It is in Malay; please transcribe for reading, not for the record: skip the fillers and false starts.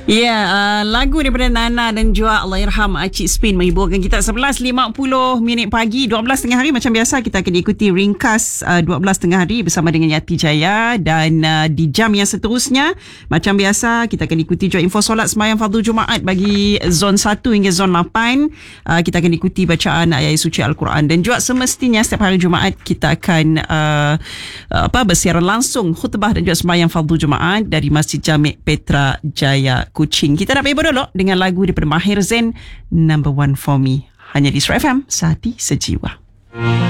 Lagu daripada Nana dan juga Allahyarham Cik Spin menghiburkan kita 11.50 pagi, 12 tengah hari. Macam biasa kita akan ikuti ringkas 12 tengah hari bersama dengan Yati Jaya. Dan di jam yang seterusnya, macam biasa kita akan ikuti juga info solat sembahyang fardu Jumaat bagi zon 1 hingga zon 8. Kita akan ikuti bacaan ayat suci Al-Quran. Dan juga semestinya setiap hari Jumaat kita akan bersiaran langsung khutbah dan juga sembahyang fardu Jumaat dari Masjid Jami' Petra Jaya Kuching. Kita nak berhibur dulu dengan lagu daripada Mahir Zain, Number One For Me. Hanya di Surat FM, Sehati Sejiwa.